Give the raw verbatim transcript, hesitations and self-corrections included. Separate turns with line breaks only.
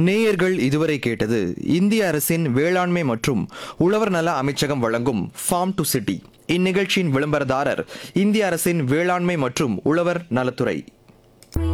நேயர்கள் இதுவரை கேட்டது இந்திய அரசின் வேளாண்மை மற்றும் உழவர் நல அமைச்சகம் வழங்கும் ஃபார்ம் டு சிட்டி. இந்நிகழ்ச்சியின் விளம்பரதாரர் இந்திய அரசின் வேளாண்மை மற்றும் உழவர் நலத்துறை.